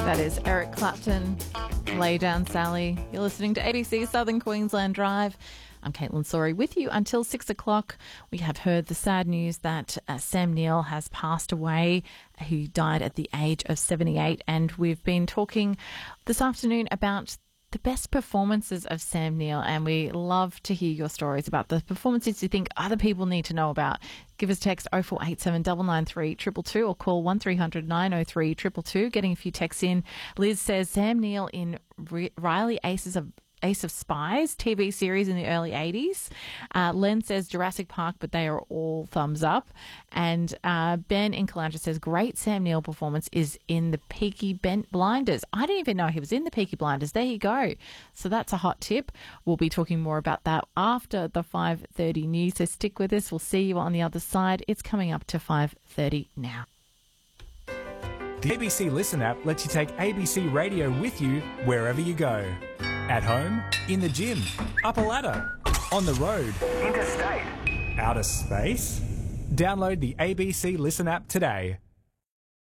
That is Eric Clapton, Lay Down Sally. You're listening to ABC Southern Queensland Drive. I'm Caitlin Sorey with you until 6 o'clock. We have heard the sad news that Sam Neill has passed away. He died at the age of 78, and we've been talking this afternoon about the best performances of Sam Neill, and we love to hear your stories about the performances you think other people need to know about. Give us a text 0487 993 222 or call 1300 903 222. Getting a few texts in. Liz says Sam Neill in Riley Ace of Spies TV series in the early 80s. Len says Jurassic Park, but they are all thumbs up. And Ben in Caloundra says great Sam Neill performance is in the Peaky Blinders. I didn't even know he was in the Peaky Blinders. There you go. So that's a hot tip. We'll be talking more about that after the 5:30 news. So stick with us. We'll see you on the other side. It's coming up to 5:30 now. The ABC Listen app lets you take ABC Radio with you wherever you go. At home, in the gym, up a ladder, on the road, interstate, outer space. Download the ABC Listen app today.